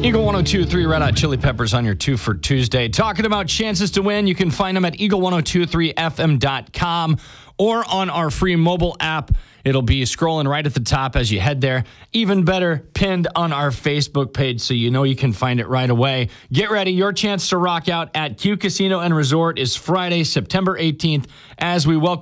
Eagle 102.3 Red Hot Chili Peppers on your 2 for Tuesday. Talking about chances to win, you can find them at eagle1023fm.com or on our free mobile app. It'll be scrolling right at the top as you head there. Even better, pinned on our Facebook page so you know you can find it right away. Get ready. Your chance to rock out at Q Casino and Resort is Friday, September 18th as we welcome